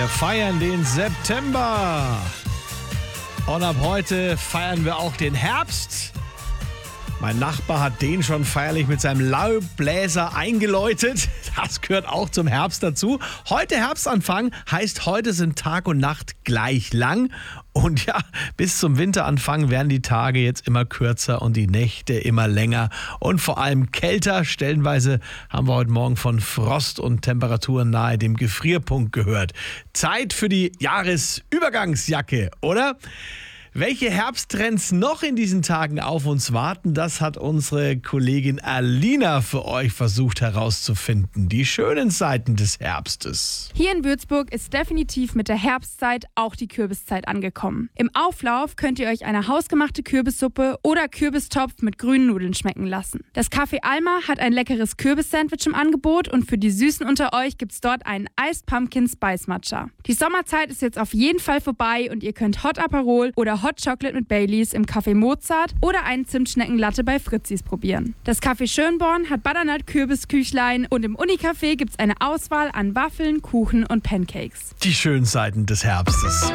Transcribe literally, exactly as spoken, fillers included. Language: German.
Wir feiern den September. Und ab heute feiern wir auch den Herbst. Mein Nachbar hat den schon feierlich mit seinem Laubbläser eingeläutet. Das gehört auch zum Herbst dazu. Heute Herbstanfang heißt, heute sind Tag und Nacht gleich lang. Und ja, bis zum Winteranfang werden die Tage jetzt immer kürzer und die Nächte immer länger und vor allem kälter. Stellenweise haben wir heute Morgen von Frost und Temperaturen nahe dem Gefrierpunkt gehört. Zeit für die Jahresübergangsjacke, oder? Welche Herbsttrends noch in diesen Tagen auf uns warten, das hat unsere Kollegin Alina für euch versucht herauszufinden. Die schönen Seiten des Herbstes. Hier in Würzburg ist definitiv mit der Herbstzeit auch die Kürbiszeit angekommen. Im Auflauf könnt ihr euch eine hausgemachte Kürbissuppe oder Kürbistopf mit grünen Nudeln schmecken lassen. Das Café Alma hat ein leckeres Kürbis-Sandwich im Angebot und für die Süßen unter euch gibt's dort einen Iced Pumpkin Spice Matcha. Die Sommerzeit ist jetzt auf jeden Fall vorbei und ihr könnt Hot Aperol oder Hot Chocolate mit Baileys im Café Mozart oder einen Zimtschneckenlatte bei Fritzis probieren. Das Café Schönborn hat Butternut-Kürbisküchlein und im Unicafé gibt's eine Auswahl an Waffeln, Kuchen und Pancakes. Die schönen Seiten des Herbstes.